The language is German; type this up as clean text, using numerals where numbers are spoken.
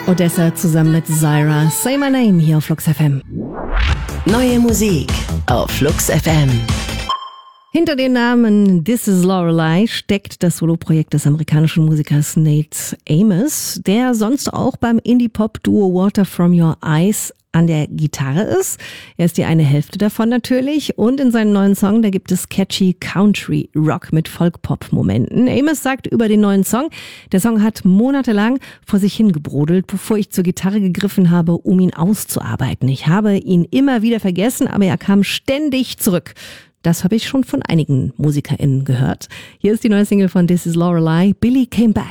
Odessa zusammen mit Zyra. Say My Name hier auf Flux FM. Neue Musik auf Flux FM. Hinter dem Namen This Is Lorelei steckt das Soloprojekt des amerikanischen Musikers Nate Amos, der sonst auch beim Indie-Pop-Duo Water From Your Eyes an der Gitarre ist. Er ist die eine Hälfte davon natürlich und in seinem neuen Song, da gibt es catchy Country-Rock mit Folk-Pop-Momenten. Amos sagt über den neuen Song, der Song hat monatelang vor sich hingebrodelt, bevor ich zur Gitarre gegriffen habe, um ihn auszuarbeiten. Ich habe ihn immer wieder vergessen, aber er kam ständig zurück. Das habe ich schon von einigen MusikerInnen gehört. Hier ist die neue Single von This Is Lorelei, Billy Came Back.